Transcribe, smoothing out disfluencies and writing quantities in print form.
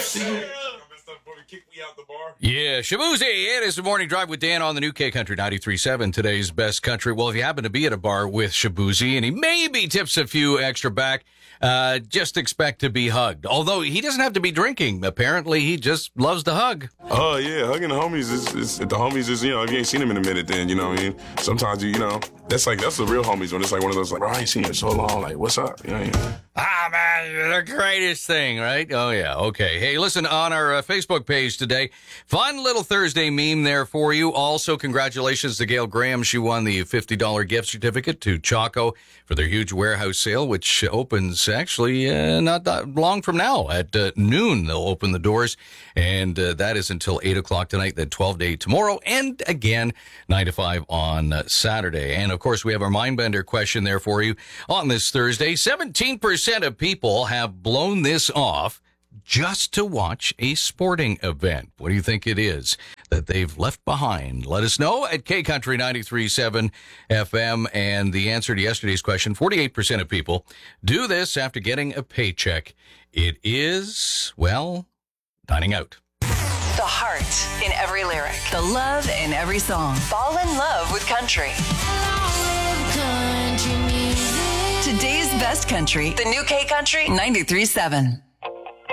Yeah, Shabuzi, it is the Morning Drive with Dan on the new K Country 93.7, today's best country. Well, if you happen to be at a bar with Shabuzi and he maybe tips a few extra back, just expect to be hugged. Although he doesn't have to be drinking. Apparently, he just loves to hug. Oh, yeah, hugging the homies is the homies is, you know, if you ain't seen them in a minute, then, you know what I mean? Sometimes, you know, that's the real homies when it's like one of those, like, oh, I ain't seen you in so long. Like, what's up? You know what I mean? Ah, man, you're the greatest thing, right? Oh, yeah. Okay. Hey, listen, on our Facebook page today, fun little Thursday meme there for you. Also, congratulations to Gail Graham. She won the $50 gift certificate to Choco for their huge warehouse sale, which opens actually not that long from now. At noon, they'll open the doors, and that is until 8 o'clock tonight, then 12 to 8 tomorrow, and again, 9 to 5 on Saturday. And, of course, we have our Mindbender question there for you on this Thursday. 17% of people have blown this off just to watch a sporting event. What do you think it is that they've left behind? Let us know at K-Country 93.7 FM. And the answer to yesterday's question, 48% of people do this after getting a paycheck. It is, well, dining out. The heart in every lyric. The love in every song. Fall in love with country. Today's best country. The new K Country 93.7.